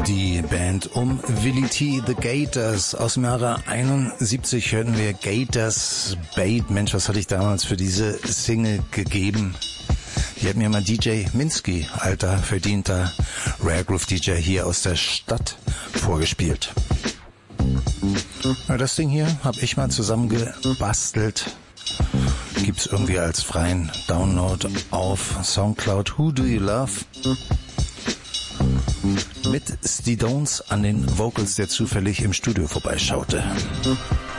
Die Band um Willie T, The Gators. Aus dem Jahre 71 hörten wir Gators Bait. Mensch, was hatte ich damals für diese Single gegeben? Die hat mir mal DJ Minsky, alter, verdienter Rare Groove DJ hier aus der Stadt, vorgespielt. Das Ding hier habe ich mal zusammengebastelt. Gibt's irgendwie als freien Download auf Soundcloud. Who Do You Love? Mit Stones an den Vocals, der zufällig im Studio vorbeischaute.